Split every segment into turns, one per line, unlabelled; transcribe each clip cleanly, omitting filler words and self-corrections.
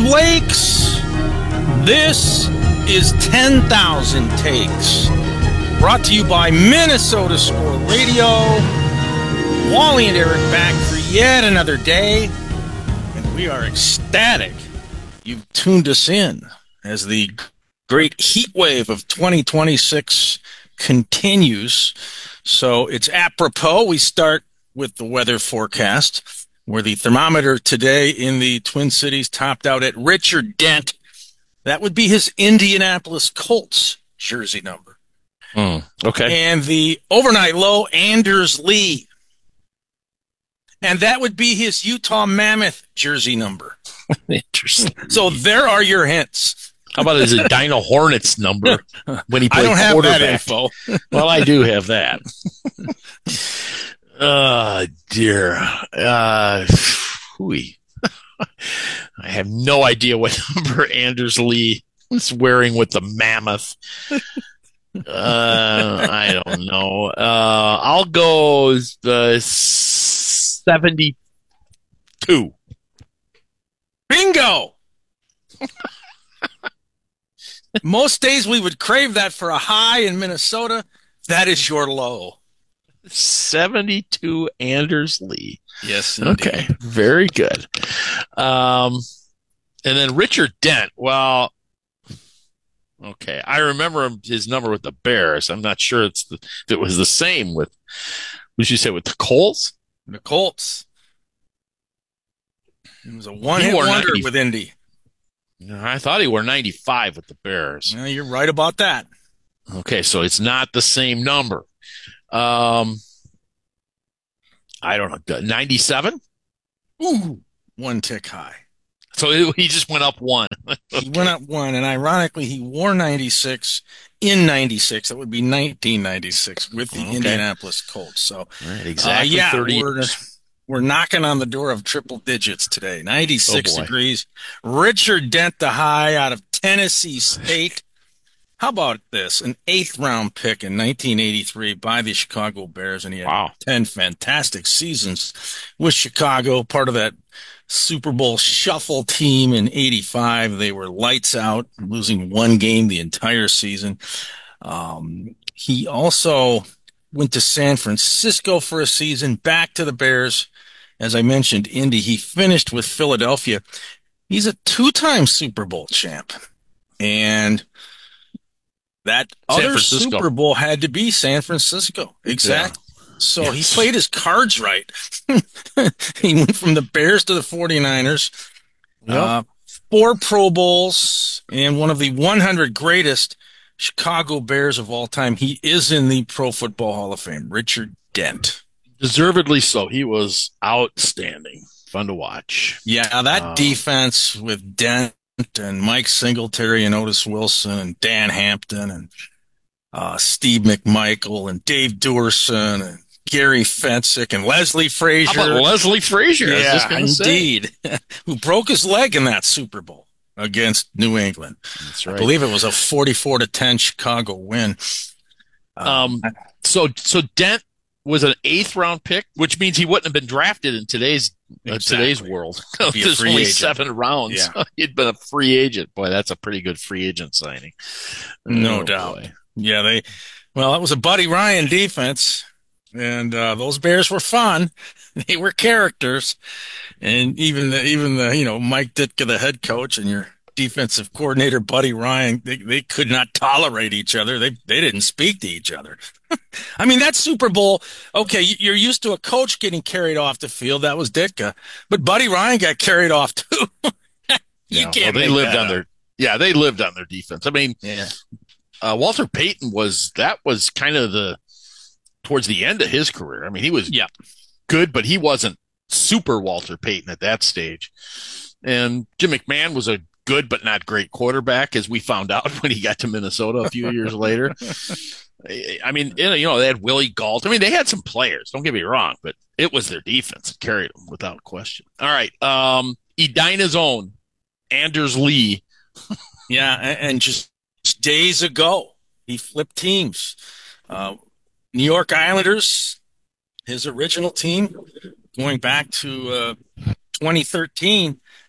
Lakes. This is 10,000 Takes. Brought to you by Minnesota Sport Radio. Wally and Eric back for yet another day. And we are ecstatic you've tuned us in as the great heat wave of 2026 continues. So it's apropos. We start with the weather forecast, where the thermometer today in the Twin Cities topped out at Richard Dent. That would be his Indianapolis Colts jersey number.
Okay.
And the overnight low, Anders Lee. And that would be his Utah Mammoth jersey number.
Interesting.
So there are your hints.
How about his Dino Hornets number when he played
I don't have
quarterback?
that info.
Well, I do have that. Oh, dear. Hooey. I have no idea what number Anders Lee is wearing with the Mammoth. I don't know. I'll go 72.
Bingo! Most days we would crave that for a high in Minnesota. That is your low.
72 Anders Lee.
Yes, indeed.
Okay, very good. And then Richard Dent. Well, okay, I remember his number with the Bears. I'm not sure if it was the same with, what did you say, with the Colts?
The Colts. It was a one-hit wonder with Indy.
I thought he wore 95 with the Bears.
Well, you're right about that.
Okay, so it's not the same number. I don't know, 97?
Ooh, one tick high.
So he just went up one. Okay.
He went up one, and ironically, he wore 96 in 96. That would be 1996 with the Indianapolis Colts. So,
right, exactly 30 years.
We're knocking on the door of triple digits today. 96 degrees. Richard Dent, the high out of Tennessee State. How about this? An 8th-round pick in 1983 by the Chicago Bears, and he had 10 fantastic seasons with Chicago, part of that Super Bowl shuffle team in 85. They were lights out, losing one game the entire season. He also went to San Francisco for a season, back to the Bears. As I mentioned, Indy, he finished with Philadelphia. He's a 2-time Super Bowl champ. And that other Super Bowl had to be San Francisco. Exactly. Yeah. So he played his cards right. He went from the Bears to the 49ers. Yep. 4 Pro Bowls and one of the 100 greatest Chicago Bears of all time. He is in the Pro Football Hall of Fame. Richard Dent.
Deservedly so. He was outstanding. Fun to watch.
Yeah, that defense with Dent and Mike Singletary and Otis Wilson and Dan Hampton and Steve McMichael and Dave Duerson and Gary Fensick and Leslie Frazier.
How about Leslie Frazier?
Yeah, indeed. Who broke his leg in that Super Bowl against New England.
That's right.
I believe it was a 44-10 Chicago win.
So Dent was an 8th-round pick, which means he wouldn't have been drafted in today's world. There's only 7 rounds. Yeah. He'd been a free agent. Boy, that's a pretty good free agent signing.
No doubt. Boy. Yeah, that was a Buddy Ryan defense, and those Bears were fun. They were characters, and even the Mike Ditka, the head coach, and your defensive coordinator Buddy Ryan, they could not tolerate each other. They didn't speak to each other. I mean, that Super Bowl, okay, you're used to a coach getting carried off the field. That was Ditka. But Buddy Ryan got carried off, too.
They lived on their defense. I mean, Walter Payton was kind of towards the end of his career. I mean, he was good, but he wasn't super Walter Payton at that stage. And Jim McMahon was a good but not great quarterback, as we found out when he got to Minnesota a few years later. I mean, they had Willie Gault. I mean, they had some players, don't get me wrong, but it was their defense that carried them without question. All right. Edina's own Anders Lee.
Yeah, and just days ago, he flipped teams. New York Islanders, his original team, going back to 2013,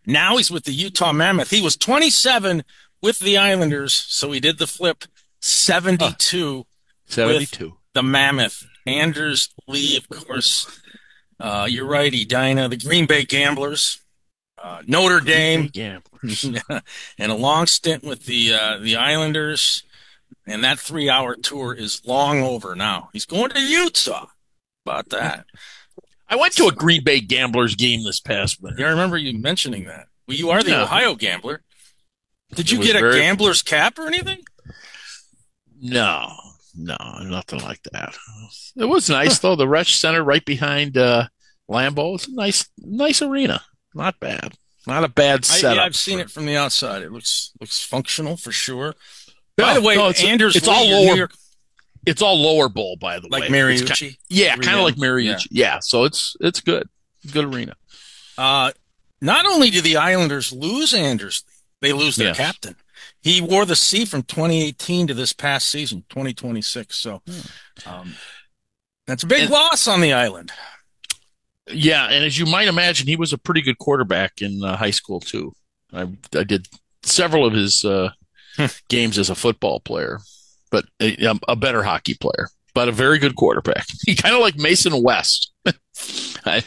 Now he's with the Utah Mammoth. He was 27 with the Islanders, so he did the flip 72 with the Mammoth. Anders Lee, of course. You're right, Edina, the Green Bay Gamblers, Notre Dame, and a long stint with the Islanders. And that 3-hour tour is long over now. He's going to Utah. About that.
I went to a Green Bay Gamblers game this past winter.
Yeah, I remember you mentioning that. Well, you are the Ohio Gambler. Did you get a gambler's cap or anything?
No, nothing like that. It was nice though. The Resch Center right behind Lambeau. It's a nice arena. Not bad. Not a bad setup.
I've seen it from the outside. It looks functional for sure. By the way, Anders,
it's all lower. It's all lower bowl, by the way.
Like Mariucci?
Kind of like Mariucci. Yeah, so it's good. Good arena.
Not only do the Islanders lose Anders, they lose their captain. He wore the C from 2018 to this past season, 2026. So that's a big loss on the island.
Yeah, and as you might imagine, he was a pretty good quarterback in high school, too. I did several of his games as a football player, but a better hockey player, but a very good quarterback. He kind of like Mason West. I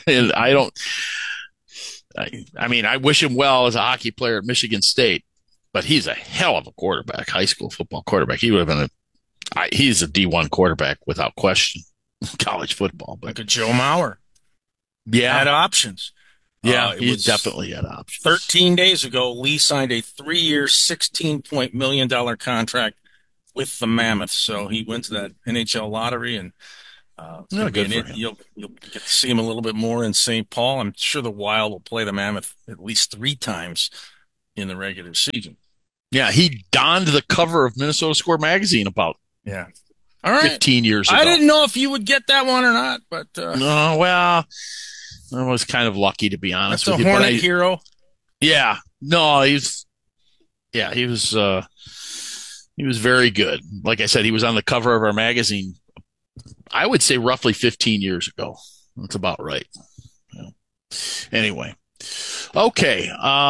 wish him well as a hockey player at Michigan State, but he's a hell of a quarterback, high school football quarterback. He would have been he's a D1 quarterback without question, college football. But
like a Joe Mauer.
Yeah.
Had options.
Yeah, he definitely had options.
13 days ago, Lee signed a 3-year, $16 million contract with the Mammoth. So he went to that NHL lottery, and you'll get to see him a little bit more in St. Paul. I'm sure the Wild will play the Mammoth at least 3 times in the regular season.
Yeah, he donned the cover of Minnesota Score magazine about 15 years ago.
I didn't know if you would get that one or not, but
no, well, I was kind of lucky, to be honest with you.
That's a Hornet hero.
Yeah, no, he was very good. Like I said, he was on the cover of our magazine. I would say roughly 15 years ago. That's about right. Yeah. Anyway, okay.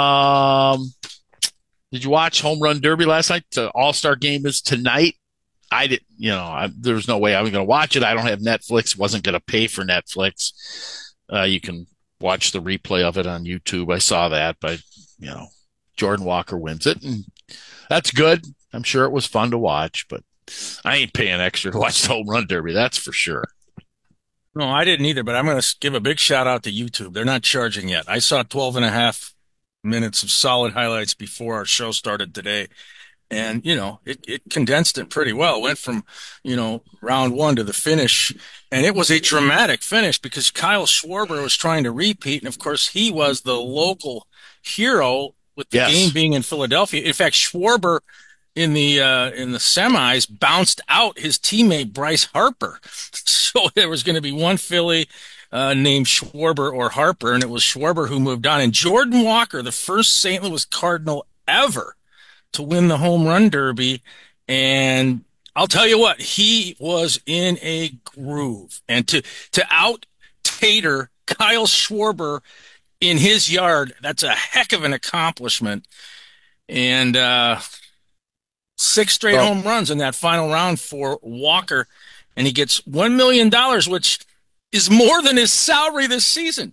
Did you watch Home Run Derby last night? The All-Star game is tonight. I didn't, there was no way I was going to watch it. I don't have Netflix. Wasn't going to pay for Netflix. You can watch the replay of it on YouTube. I saw that, but Jordan Walker wins it, and that's good. I'm sure it was fun to watch, but I ain't paying extra to watch the Home Run Derby. That's for sure.
No, I didn't either, but I'm going to give a big shout out to YouTube. They're not charging yet. I saw 12 and a half minutes of solid highlights before our show started today. And, it condensed it pretty well. It went from, round 1 to the finish. And it was a dramatic finish because Kyle Schwarber was trying to repeat. And, of course, he was the local hero with the game being in Philadelphia. In fact, Schwarber in the semis bounced out his teammate Bryce Harper. So there was going to be one Philly named Schwarber or Harper, and it was Schwarber who moved on. And Jordan Walker, the first St. Louis Cardinal ever to win the Home Run Derby. And I'll tell you what, he was in a groove. And to out-tater Kyle Schwarber in his yard, that's a heck of an accomplishment. And 6 straight home runs in that final round for Walker. And he gets $1 million, which is more than his salary this season,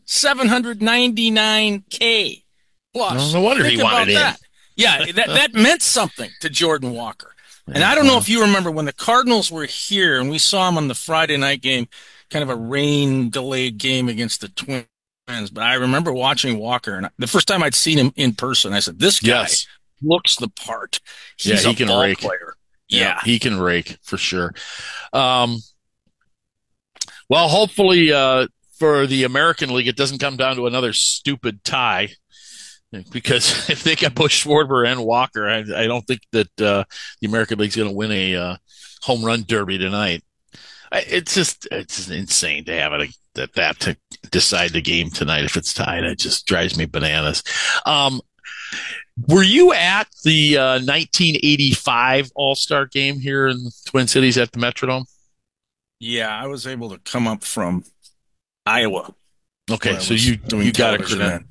$799K plus.
No wonder he wanted it.
Yeah, that meant something to Jordan Walker. And I don't know if you remember when the Cardinals were here and we saw him on the Friday night game, kind of a rain-delayed game against the Twins. But I remember watching Walker, and the first time I'd seen him in person, I said, this guy looks the part. He's a ball player.
Yeah, he can rake for sure. Well, hopefully for the American League, it doesn't come down to another stupid tie. Because if they got Bush, Schwarber, and Walker, I don't think that the American League's going to win a home run derby tonight. It's just insane to have it that to decide the game tonight if it's tied. It just drives me bananas. Were you at the 1985 All-Star game here in the Twin Cities at the Metrodome?
Yeah, I was able to come up from Iowa.
Okay, so you got a credential.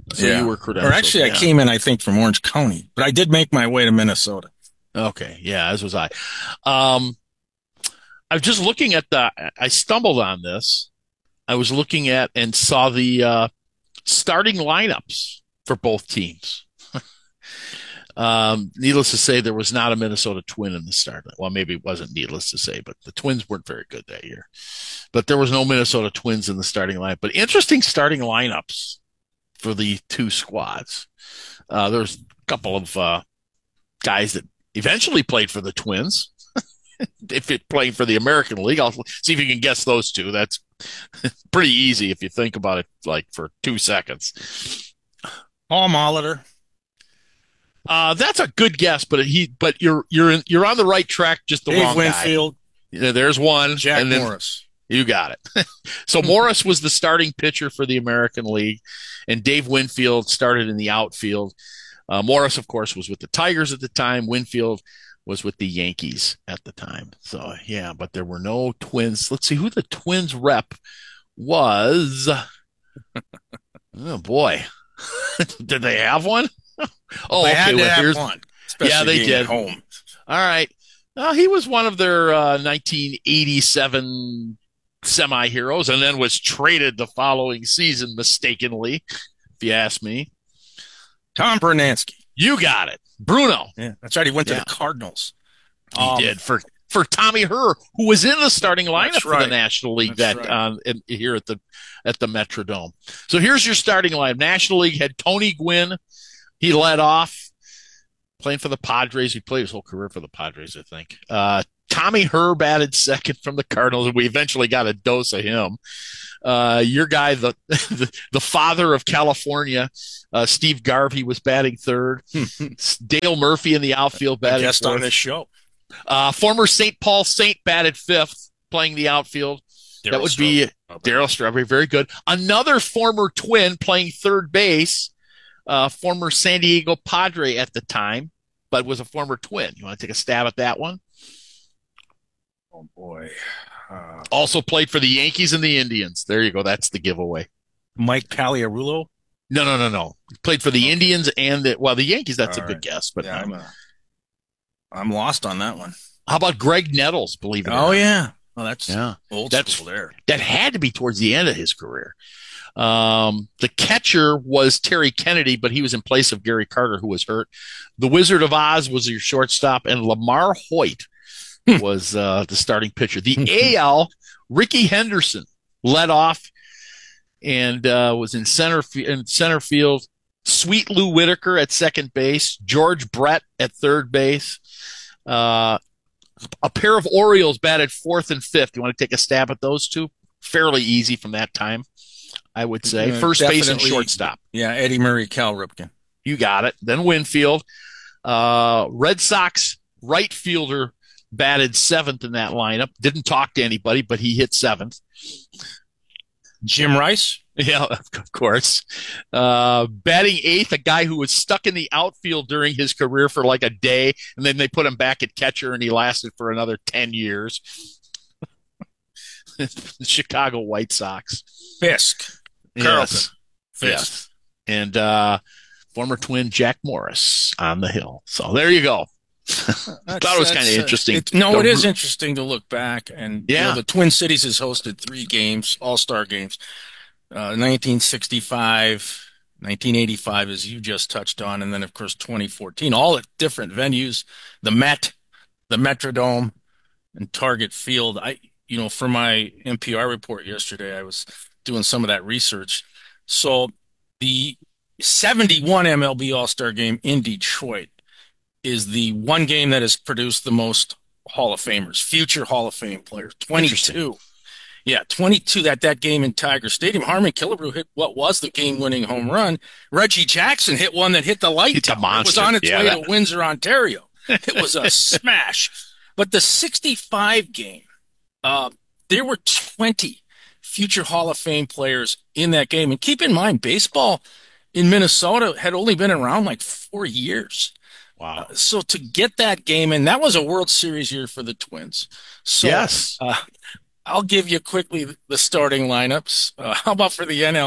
So you were credentialed.
Or actually, I came in, I think, from Orange County, but I did make my way to Minnesota.
Okay. Yeah, as was I. I was just looking at I stumbled on this. I was looking at and saw the starting lineups for both teams. Needless to say, there was not a Minnesota Twin in the start. Well, maybe it wasn't needless to say, but the Twins weren't very good that year. But there was no Minnesota Twins in the starting lineup. But interesting starting lineups for the two squads. There's a couple of guys that eventually played for the Twins. If it playing for the American League, I'll see if you can guess those two. That's pretty easy if you think about it, like for 2 seconds.
Paul Molitor.
That's a good guess, but you're on the right track, just the
Dave
wrong
Winfield.
guy. There's one.
Jack Morris.
You got it. So Morris was the starting pitcher for the American League, and Dave Winfield started in the outfield. Morris, of course, was with the Tigers at the time. Winfield was with the Yankees at the time. So, yeah, but there were no Twins. Let's see who the Twins rep was. Oh, boy. Did they have one?
Oh, they had to have one.
Yeah, they did.
Home.
All right. He was one of their 1987 semi-heroes and then was traded the following season mistakenly, if you ask me.
Tom Brunansky.
You got it. Bruno.
Yeah, that's right. He went to the Cardinals.
He did for Tommy Herr, who was in the starting lineup for the National League here at the Metrodome. So here's your starting line. National League had Tony Gwynn. He led off playing for the Padres. He played his whole career for the Padres, I think. Tommy Herr batted second from the Cardinals, and we eventually got a dose of him. Your guy, the father of California, Steve Garvey, was batting third. Dale Murphy in the outfield batting
fourth. On this show.
Former St. Paul Saint batted fifth, playing the outfield. That would be Darryl Strawberry. Very good. Another former Twin playing third base, former San Diego Padre at the time, but was a former Twin. You want to take a stab at that one?
Oh, boy.
Also played for the Yankees and the Indians. There you go. That's the giveaway.
Mike Pagliarulo?
No. Played for the Indians and the Yankees. That's a good guess. But
I'm lost on that one.
How about Greg Nettles? Believe it or not.
Oh, yeah. Well, that's old school there.
That had to be towards the end of his career. The catcher was Terry Kennedy, but he was in place of Gary Carter, who was hurt. The Wizard of Oz was your shortstop, and Lamar Hoyt was the starting pitcher. The AL, Ricky Henderson led off and was in center field. Sweet Lou Whitaker at second base. George Brett at third base. A pair of Orioles batted fourth and fifth. You want to take a stab at those two? Fairly easy from that time, I would say. First base and shortstop.
Yeah, Eddie Murray, Cal Ripken.
You got it. Then Winfield. Red Sox right fielder batted seventh in that lineup. Didn't talk to anybody, but he hit seventh.
Jim Rice?
Yeah, of course. Batting eighth, a guy who was stuck in the outfield during his career for like a day, and then they put him back at catcher, and he lasted for another 10 years. The Chicago White Sox.
Fisk.
Carlton. Fisk. Yes. And former Twin Jack Morris on the hill. So there you go. Thought it was kind of interesting.
It is interesting to look back. And the Twin Cities has hosted 3 games, all-star games. 1965, 1985, as you just touched on, and then, of course, 2014, all at different venues, the Met, the Metrodome, and Target Field. For my NPR report yesterday, I was doing some of that research. So the 71 MLB All-Star Game in Detroit is the one game that has produced the most Hall of Famers, future Hall of Fame players, 22. Yeah, 22 at that game in Tiger Stadium. Harmon Killebrew hit what was the game-winning home run. Reggie Jackson hit one that hit the light tower. It was on its way to Windsor, Ontario. It was a smash. But the 65 game, there were 20 future Hall of Fame players in that game. And keep in mind, baseball in Minnesota had only been around like 4 years.
Wow.
So to get that game, and that was a World Series year for the Twins. So,
yes.
I'll give you quickly the starting lineups. How about for the NL?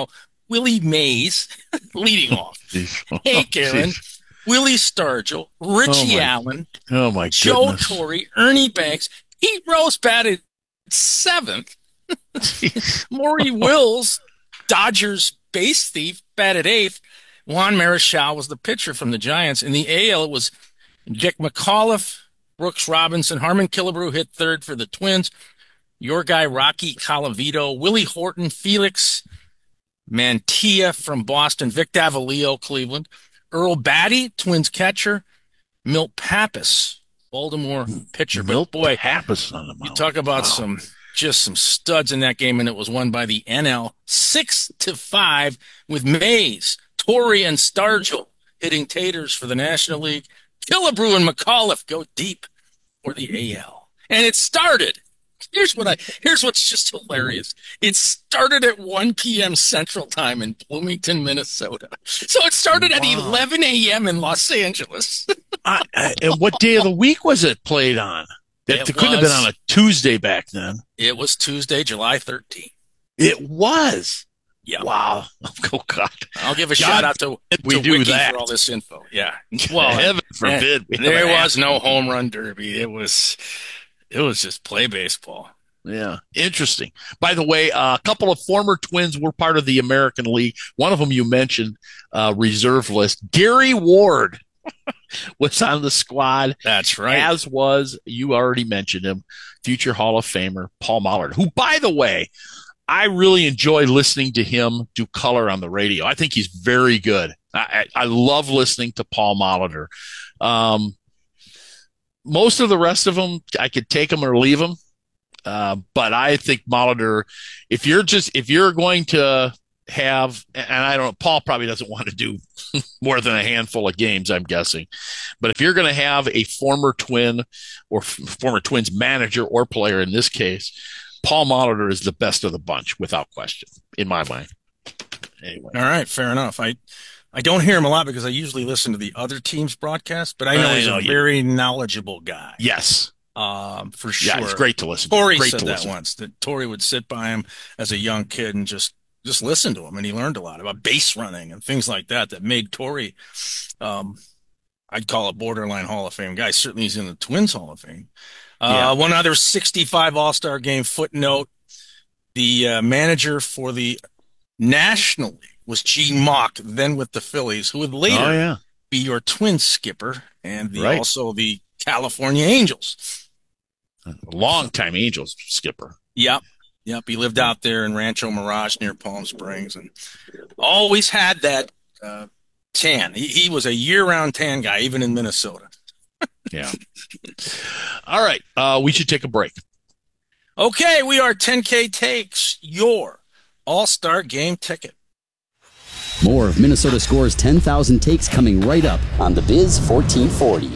Willie Mays, leading off. Hank Aaron, Willie Stargell, Richie Allen, Joe Torre, Ernie Banks. Pete Rose batted 7th. Maury Wills, Dodgers base thief, batted 8th. Juan Marichal was the pitcher from the Giants. In the AL, it was Dick McAuliffe, Brooks Robinson, Harmon Killebrew hit 3rd for the Twins. Your guy, Rocky Colavito, Willie Horton, Felix Mantilla from Boston, Vic Davalillo, Cleveland, Earl Batty, Twins catcher, Milt Pappas, Baltimore pitcher.
Milt Pappas on the mound.
You talk about some studs in that game, and it was won by the NL 6-5 with Mays, Torrey, and Stargell hitting taters for the National League. Killebrew and McAuliffe go deep for the AL. And it started. Here's what's just hilarious. It started at 1 p.m. Central Time in Bloomington, Minnesota. So it started at 11 a.m. in Los Angeles.
And what day of the week was it played on? It couldn't have been on a Tuesday back then.
It was Tuesday, July 13th.
It was?
Yeah.
Wow. Oh, God.
I'll give a shout out to Wiki for all this info. Yeah.
Well, heaven forbid.
There was no home run derby. It was just play baseball.
Yeah. Interesting. By the way, a couple of former Twins were part of the American League. One of them you mentioned, reserve list. Gary Ward was on the squad.
That's right.
As was, you already mentioned him, future Hall of Famer Paul Molitor, who, by the way, I really enjoy listening to him do color on the radio. I think he's very good. I love listening to Paul Molitor. Most of the rest of them, I could take them or leave them. But I think Molitor, if you're going to have, and I don't know, Paul probably doesn't want to do more than a handful of games, I'm guessing. But if you're going to have a former Twin or former Twins manager or player in this case, Paul Molitor is the best of the bunch, without question, in my mind. Anyway.
All right, fair enough. I don't hear him a lot because I usually listen to the other team's broadcast, but I know he's a very knowledgeable guy.
Yes.
For sure.
Yeah, it's great to listen to.
Torrey said that once, that Torrey would sit by him as a young kid and just listen to him, and he learned a lot about base running and things like that made Torrey, I'd call it borderline Hall of Fame guy. Certainly he's in the Twins Hall of Fame. One other 65 All-Star game footnote, the manager for the National League was Gene Mauch, then with the Phillies, who would later be your Twins skipper and also the California Angels.
A long-time Angels skipper.
Yep. He lived out there in Rancho Mirage near Palm Springs and always had that tan. He was a year-round tan guy, even in Minnesota.
Yeah. All right. We should take a break.
Okay, we are 10K Takes, your All-Star Game ticket.
More of Minnesota Score's 10,000 takes coming right up on the Biz 1440.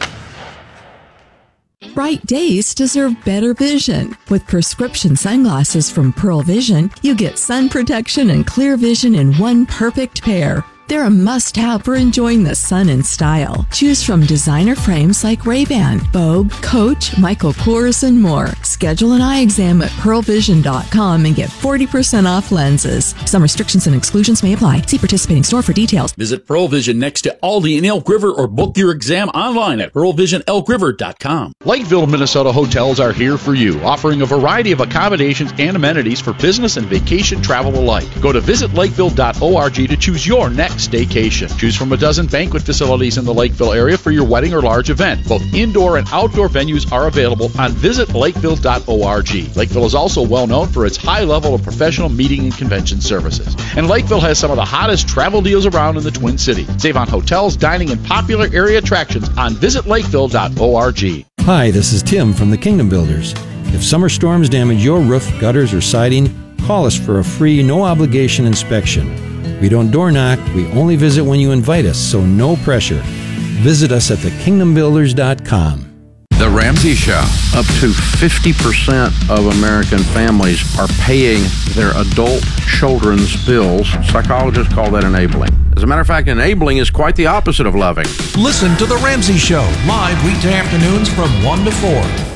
Bright days deserve better vision. With prescription sunglasses from Pearl Vision, you get sun protection and clear vision in one perfect pair. They're a must-have for enjoying the sun in style. Choose from designer frames like Ray-Ban, Vogue, Coach, Michael Kors, and more. Schedule an eye exam at pearlvision.com and get 40% off lenses. Some restrictions and exclusions may apply. See participating store for details.
Visit Pearl Vision next to Aldi in Elk River or book your exam online at pearlvisionelkriver.com.
Lakeville, Minnesota hotels are here for you, offering a variety of accommodations and amenities for business and vacation travel alike. Go to visitlakeville.org to choose your next staycation. Choose from a dozen banquet facilities in the Lakeville area for your wedding or large event. Both indoor and outdoor venues are available on visitlakeville.org. Lakeville is also well known for its high level of professional meeting and convention services. And Lakeville has some of the hottest travel deals around in the Twin Cities. Save on hotels, dining, and popular area attractions on visitlakeville.org.
Hi, this is Tim from the Kingdom Builders. If summer storms damage your roof, gutters, or siding, call us for a free, no-obligation inspection. We don't door knock, we only visit when you invite us, so no pressure. Visit us at thekingdombuilders.com.
The Ramsey Show. Up to 50% of American families are paying their adult children's bills. Psychologists call that enabling. As a matter of fact, enabling is quite the opposite of loving.
Listen to The Ramsey Show, live weekday afternoons from 1 to 4.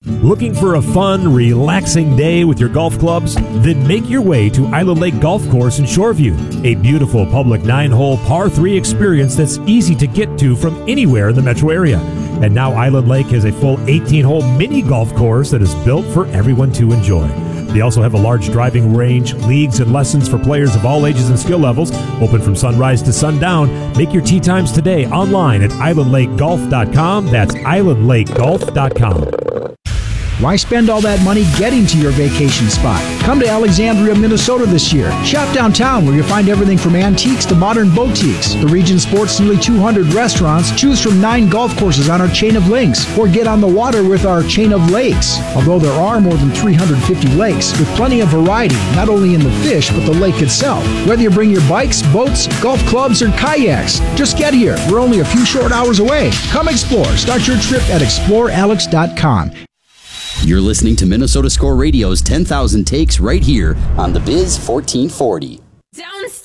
Looking for a fun, relaxing day with your golf clubs? Then make your way to Island Lake Golf Course in Shoreview, a beautiful public 9-hole par 3 experience that's easy to get to from anywhere in the metro area. And now Island Lake has a full 18-hole mini golf course that is built for everyone to enjoy. They also have a large driving range, leagues, and lessons for players of all ages and skill levels, open from sunrise to sundown. Make your tee times today online at islandlakegolf.com. That's islandlakegolf.com.
Why spend all that money getting to your vacation spot? Come to Alexandria, Minnesota this year. Shop downtown where you'll find everything from antiques to modern boutiques. The region sports nearly 200 restaurants. Choose from 9 golf courses on our chain of links, or get on the water with our chain of lakes. Although there are more than 350 lakes, with plenty of variety, not only in the fish, but the lake itself. Whether you bring your bikes, boats, golf clubs, or kayaks, just get here. We're only a few short hours away. Come explore. Start your trip at explorealex.com.
You're listening to Minnesota Score Radio's 10,000 Takes right here on the Biz 1440.
Don't